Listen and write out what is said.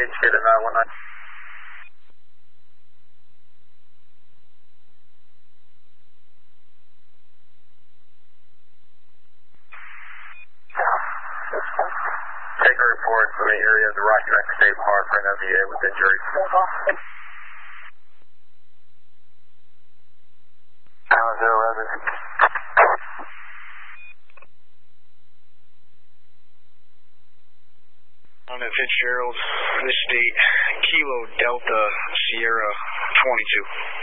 indicate at 919. Take a report from the area of the Rocky Neck State Park for an MVA with injuries. Allen 0 resident. On at Fitzgerald, this state, Kilo Delta Sierra 22.